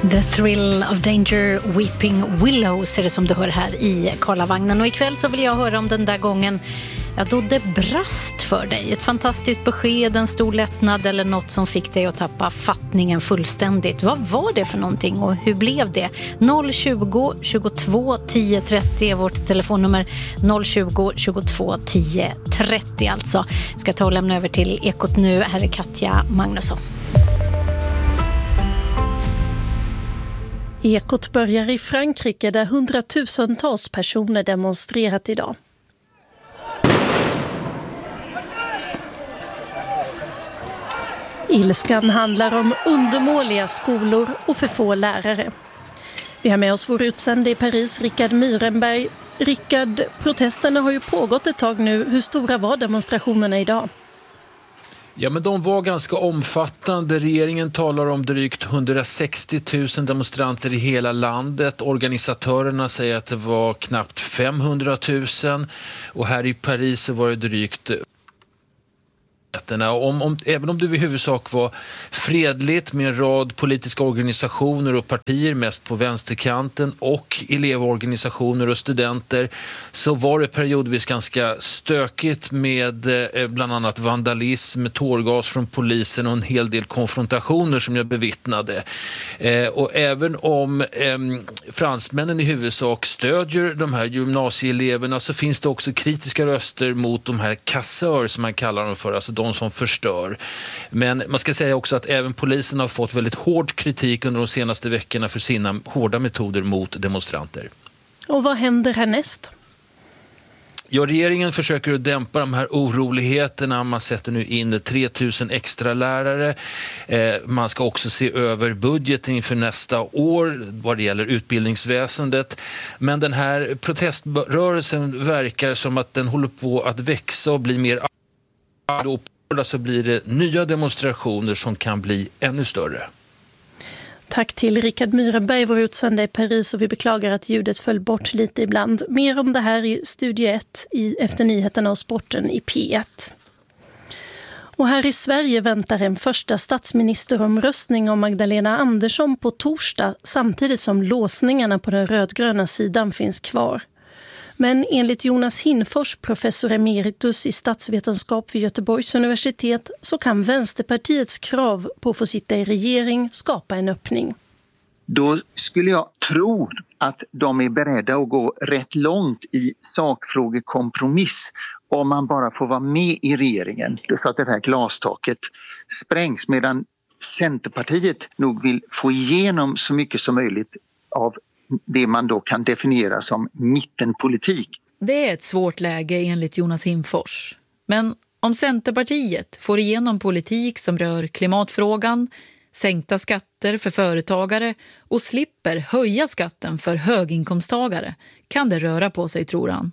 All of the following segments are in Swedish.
The Thrill of Danger, Weeping Willows är det som du hör här i Karlavagnen. Och ikväll så vill jag höra om den där gången då det brast för dig. Ett fantastiskt besked, en stor lättnad eller något som fick dig att tappa fattningen fullständigt. Vad var det för någonting och hur blev det? 020 22 10 30 är vårt telefonnummer. 020 22 10 30 alltså. Ska ta och lämna över till Ekot nu. Här är Katja Magnusson. Ekot börjar i Frankrike där hundratusentals personer demonstrerat idag. Ilskan handlar om undermåliga skolor och för få lärare. Vi har med oss vår utsände i Paris, Rickard Myrenberg. Rickard, protesterna har ju pågått ett tag nu. Hur stora var demonstrationerna idag? Ja, men de var ganska omfattande. Regeringen talar om drygt 160 000 demonstranter i hela landet. Organisatörerna säger att det var knappt 500 000. Och här i Paris var det drygt... Även om det i huvudsak var fredligt med en rad politiska organisationer och partier mest på vänsterkanten och elevorganisationer och studenter, så var det periodvis ganska stökigt med bland annat vandalism, tårgas från polisen och en hel del konfrontationer som jag bevittnade. Och även om fransmännen i huvudsak stödjer de här gymnasieeleverna, så finns det också kritiska röster mot de här kassör som man kallar dem för, alltså de som förstör. Men man ska säga också att även polisen har fått väldigt hård kritik under de senaste veckorna för sina hårda metoder mot demonstranter. Och vad händer härnäst? Ja, regeringen försöker att dämpa de här oroligheterna. Man sätter nu in 3 000 extra lärare. Man ska också se över budgeten inför nästa år vad det gäller utbildningsväsendet. Men den här proteströrelsen verkar som att den håller på att växa och bli mer och så blir det nya demonstrationer som kan bli ännu större. Tack till Rickard Myrenberg, vår utsända i Paris, och vi beklagar att ljudet föll bort lite ibland. Mer om det här i Studio 1 efter nyheterna och sporten i P1. Och här i Sverige väntar en första statsministeromröstning om Magdalena Andersson på torsdag, samtidigt som låsningarna på den rödgröna sidan finns kvar. Men enligt Jonas Hinfors, professor emeritus i statsvetenskap vid Göteborgs universitet, så kan Vänsterpartiets krav på att få sitta i regering skapa en öppning. Då skulle jag tro att de är beredda att gå rätt långt i sakfrågekompromiss om man bara får vara med i regeringen, så att det här glastaket sprängs, medan Centerpartiet nog vill få igenom så mycket som möjligt av det man då kan definiera som mittenpolitik. Det är ett svårt läge enligt Jonas Hinfors. Men om Centerpartiet får igenom politik som rör klimatfrågan, sänkta skatter för företagare och slipper höja skatten för höginkomsttagare, kan det röra på sig, tror han.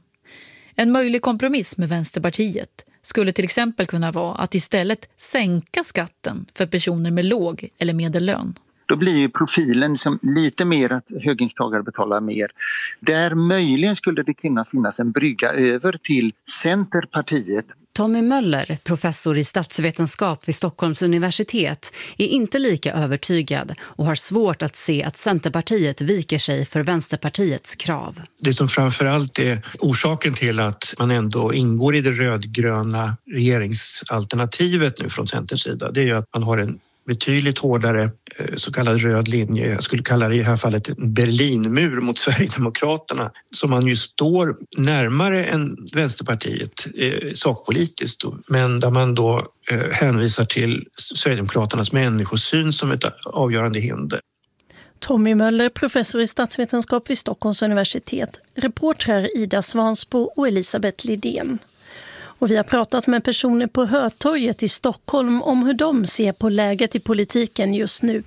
En möjlig kompromiss med Vänsterpartiet skulle till exempel kunna vara att istället sänka skatten för personer med låg eller medellön. Då blir ju profilen som lite mer att höginkomsttagare betalar mer. Där möjligen skulle det kunna finnas en brygga över till Centerpartiet. Tommy Möller, professor i statsvetenskap vid Stockholms universitet, är inte lika övertygad och har svårt att se att Centerpartiet viker sig för Vänsterpartiets krav. Det som framförallt är orsaken till att man ändå ingår i det rödgröna regeringsalternativet nu från Centerns sida, det är ju att man har en betydligt hårdare så kallad röd linje. Jag skulle kalla det i det här fallet en Berlinmur mot Sverigedemokraterna, som man ju står närmare än Vänsterpartiet sakpolitiskt, men där man då hänvisar till Sverigedemokraternas människosyn som ett avgörande hinder. Tommy Möller, professor i statsvetenskap vid Stockholms universitet. Reportrar Ida Svansbo och Elisabeth Lidén. Och vi har pratat med personer på Hötorget i Stockholm om hur de ser på läget i politiken just nu.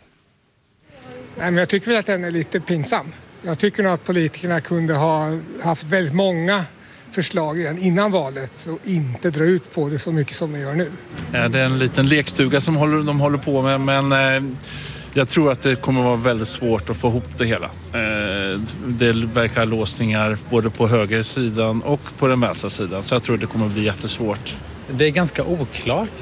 Nej, men jag tycker väl att den är lite pinsam. Jag tycker nog att politikerna kunde ha haft väldigt många förslag redan innan valet och inte dra ut på det så mycket som de gör nu. Det är en liten lekstuga som de håller på med, men jag tror att det kommer vara väldigt svårt att få ihop det hela. Det verkar låsningar både på högersidan och på den vänstra sidan, så jag tror det kommer bli jättesvårt. Det är ganska oklart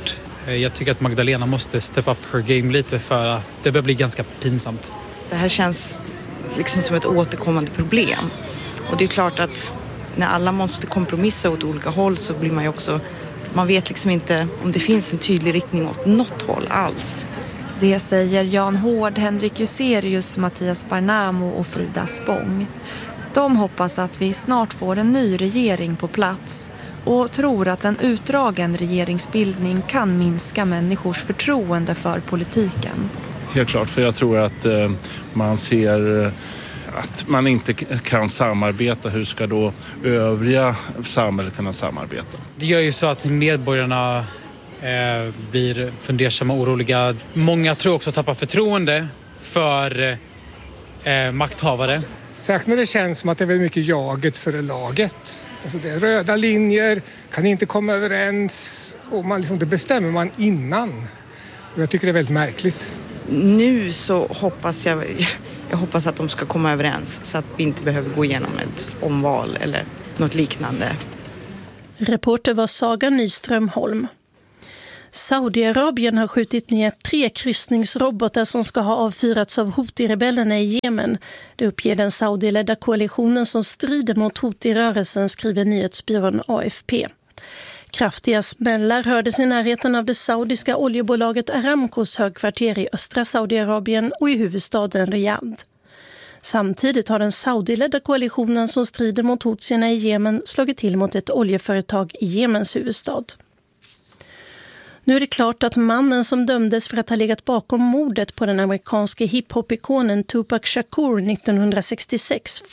Jag tycker att Magdalena måste step up her game lite för att det börjar bli ganska pinsamt. Det här känns liksom som ett återkommande problem. Och det är klart att när alla måste kompromissa åt olika håll så blir man ju också... Man vet liksom inte om det finns en tydlig riktning åt något håll alls. Det säger Jan Hård, Henrik Juserius, Mattias Barnamo och Frida Spång. De hoppas att vi snart får en ny regering på plats och tror att en utdragen regeringsbildning kan minska människors förtroende för politiken. Helt klart, för jag tror att man ser att man inte kan samarbeta. Hur ska då övriga samhället kunna samarbeta? Det gör ju så att medborgarna blir fundersamma och oroliga. Många tror också tappar förtroende för makthavare. Särskilt när det känns som att det är väldigt mycket jaget för laget. Alltså det är röda linjer, kan inte komma överens och det bestämmer man innan. Och jag tycker det är väldigt märkligt. Nu så hoppas jag hoppas att de ska komma överens så att vi inte behöver gå igenom ett omval eller något liknande. Reporter var Saga Nyström Holm. Saudiarabien har skjutit ner 3 kryssningsrobotar som ska ha avfyrats av Houthi-rebellerna i Jemen. Det uppger den saudiledda koalitionen som strider mot Houthi-rörelsen, skriver nyhetsbyrån AFP. Kraftiga smällar hördes i närheten av det saudiska oljebolaget Aramcos högkvarter i östra Saudiarabien och i huvudstaden Riyadh. Samtidigt har den saudiledda koalitionen som strider mot Houthierna i Jemen slagit till mot ett oljeföretag i Jemens huvudstad. Nu är det klart att mannen som dömdes för att ha legat bakom mordet på den amerikanske hiphop-ikonen Tupac Shakur 1996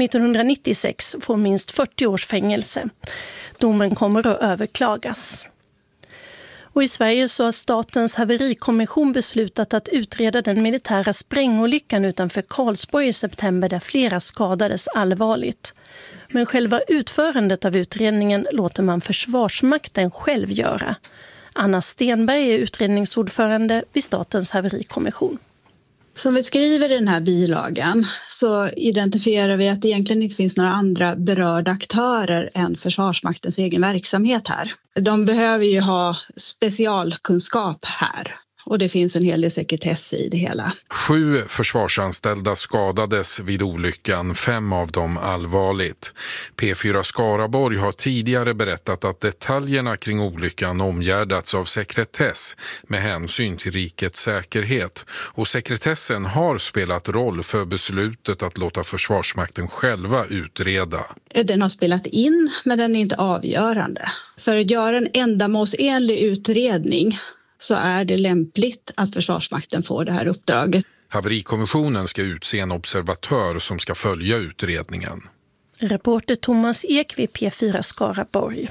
får minst 40 års fängelse. Domen kommer att överklagas. Och i Sverige så har Statens haverikommission beslutat att utreda den militära sprängolyckan utanför Karlsborg i september där flera skadades allvarligt. Men själva utförandet av utredningen låter man Försvarsmakten själv göra. Anna Stenberg är utredningsordförande vid Statens haverikommission. Som vi skriver i den här bilagan så identifierar vi att det egentligen inte finns några andra berörda aktörer än Försvarsmaktens egen verksamhet här. De behöver ju ha specialkunskap här. Och det finns en hel del sekretess i det hela. 7 försvarsanställda skadades vid olyckan, 5 av dem allvarligt. P4 Skaraborg har tidigare berättat att detaljerna kring olyckan omgärdats av sekretess med hänsyn till rikets säkerhet. Och sekretessen har spelat roll för beslutet att låta Försvarsmakten själva utreda. Den har spelat in, men den är inte avgörande. För att göra en ändamålsenlig utredning så är det lämpligt att Försvarsmakten får det här uppdraget. Haverikommissionen ska utse en observatör som ska följa utredningen. Reporter Thomas Ek vid P4 Skaraborg.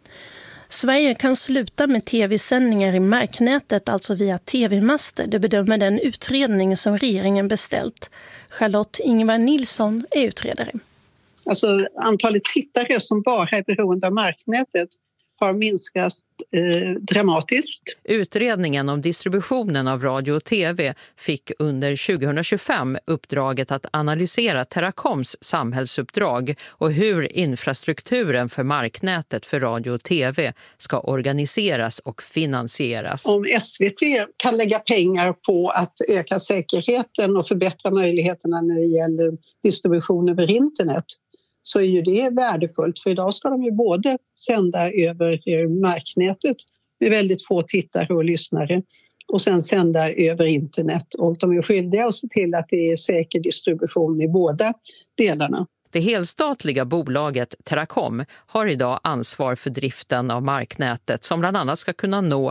Sverige kan sluta med tv-sändningar i marknätet, alltså via tv-master. Det bedömer den utredning som regeringen beställt. Charlotte Ingvar Nilsson är utredare. Alltså antalet tittare som bara är beroende av marknätet har minskat dramatiskt. Utredningen om distributionen av radio och tv fick under 2025 uppdraget att analysera Teracoms samhällsuppdrag och hur infrastrukturen för marknätet för radio och tv ska organiseras och finansieras. Om SVT kan lägga pengar på att öka säkerheten och förbättra möjligheterna när det gäller distribution över internet, så är ju det värdefullt, för idag ska de ju både sända över marknätet med väldigt få tittare och lyssnare och sen sända över internet, och de är skyldiga att se till att det är säker distribution i båda delarna. Det helstatliga bolaget Teracom har idag ansvar för driften av marknätet som bland annat ska kunna nå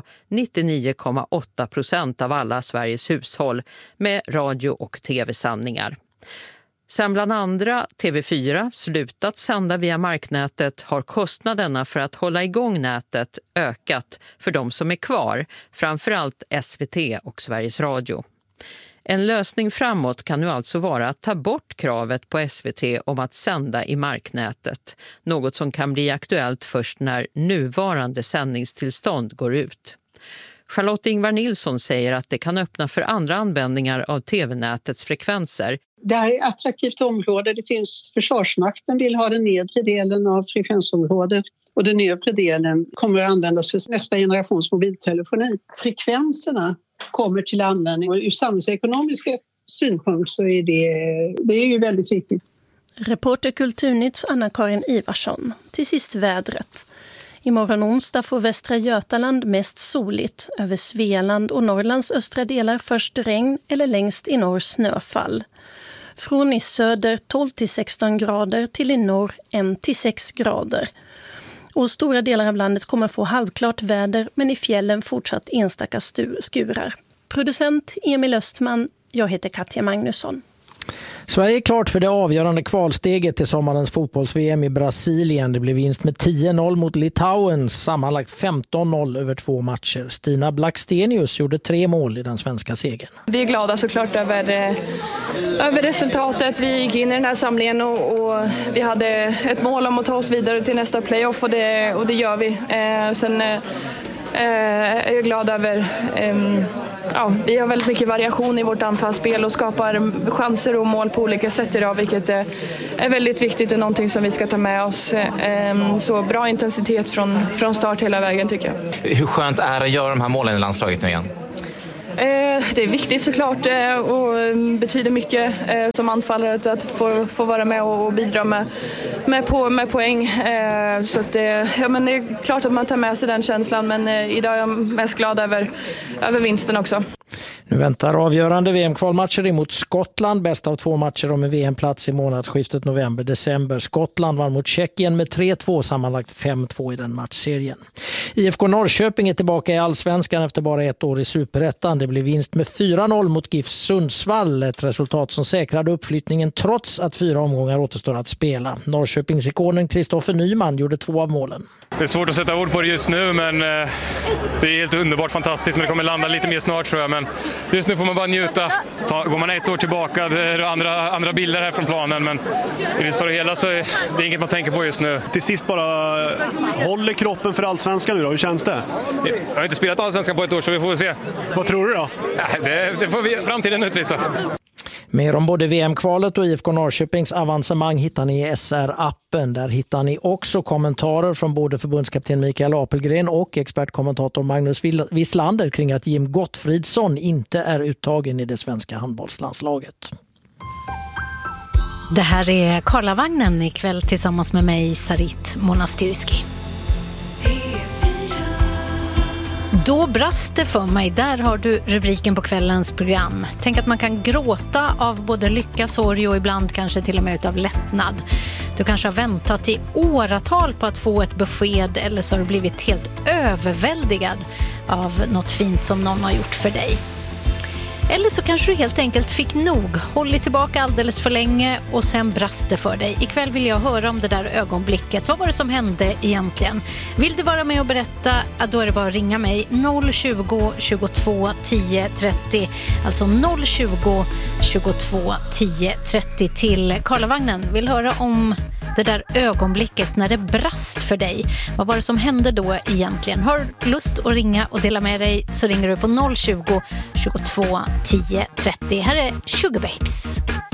99,8% av alla Sveriges hushåll med radio- och tv-sändningar. Sen bland andra TV4 slutat sända via marknätet har kostnaderna för att hålla igång nätet ökat för de som är kvar, framförallt SVT och Sveriges Radio. En lösning framåt kan nu alltså vara att ta bort kravet på SVT om att sända i marknätet, något som kan bli aktuellt först när nuvarande sändningstillstånd går ut. Charlotte Ingvar Nilsson säger att det kan öppna för andra användningar av tv-nätets frekvenser. Det här är ett attraktivt område. Det finns Försvarsmakten vill ha den nedre delen av frekvensområdet och den övre delen kommer att användas för nästa generations mobiltelefoni. Frekvenserna kommer till användning och ur samhällsekonomiska synpunkt så är det är ju väldigt viktigt. Reporter Kulturnytts Anna-Karin Ivarsson. Till sist vädret. Imorgon onsdag får Västra Götaland mest soligt. Över Svealand och Norrlands östra delar först regn eller längst i norr snöfall. Från i söder 12-16 grader till i norr 1-6 grader. Och stora delar av landet kommer få halvklart väder men i fjällen fortsatt enstaka skurar. Producent Emil Östman, jag heter Katja Magnusson. Sverige är klart för det avgörande kvalsteget till sommarens fotbolls-VM i Brasilien. Det blev vinst med 10-0 mot Litauen, sammanlagt 15-0 över 2 matcher. Stina Blackstenius gjorde 3 mål i den svenska segern. Vi är glada såklart över resultatet. Vi gick in i den här samlingen och vi hade ett mål om att ta oss vidare till nästa playoff och det gör vi. Sen är jag glad över vi har väldigt mycket variation i vårt anfallsspel och skapar chanser och mål på olika sätt idag, vilket är väldigt viktigt och någonting som vi ska ta med oss. Så bra intensitet från start hela vägen tycker jag. Hur skönt är det att göra de här målen i landslaget nu igen? Det är viktigt såklart och betyder mycket som anfallare att få vara med och bidra med poäng. Så att det är klart att man tar med sig den känslan, men idag är jag mest glad över vinsten också. Nu väntar avgörande VM-kvalmatcher emot Skottland. Bäst av 2 matcher om en VM-plats i månadsskiftet november-december. Skottland vann mot Tjeckien med 3-2, sammanlagt 5-2 i den matchserien. IFK Norrköping är tillbaka i Allsvenskan efter bara 1 år i Superettan. Det blev vinst med 4-0 mot GIF Sundsvall. Ett resultat som säkrade uppflyttningen trots att 4 omgångar återstår att spela. Norrköpingsikonen Kristoffer Nyman gjorde 2 av målen. Det är svårt att sätta ord på det just nu, men det är helt underbart fantastiskt. Men det kommer landa lite mer snart tror jag. Men just nu får man bara njuta. Går man 1 år tillbaka, det är andra bilder här från planen. Men i det stora hela så är det inget man tänker på just nu. Till sist bara, håller kroppen för Allsvenskan nu då? Hur känns det? Jag har inte spelat Allsvenskan på 1 år så vi får se. Vad tror du då? Det får vi framtiden utvisa. Mer om både VM-kvalet och IFK Norrköpings avancemang hittar ni i SR-appen. Där hittar ni också kommentarer från både förbundskapten Mikael Apelgren och expertkommentator Magnus Wislander kring att Jim Gottfridsson inte är uttagen i det svenska handbollslandslaget. Det här är Karlavagnen ikväll tillsammans med mig, Sarit Monastyrski. Då brast det för mig. Där har du rubriken på kvällens program. Tänk att man kan gråta av både lycka, sorg och ibland kanske till och med utav lättnad. Du kanske har väntat i åratal på att få ett besked eller så har du blivit helt överväldigad av något fint som någon har gjort för dig. Eller så kanske du helt enkelt fick nog, hållit tillbaka alldeles för länge och sen brast det för dig. Ikväll vill jag höra om det där ögonblicket. Vad var det som hände egentligen? Vill du vara med och berätta, då är det bara att ringa mig 020 22 10 30. Alltså 020 22 10 30 till Karlavagnen. Vill höra om det där ögonblicket när det brast för dig. Vad var det som hände då egentligen? Har du lust att ringa och dela med dig så ringer du på 020 22 10 30. Här är Sugar Babes.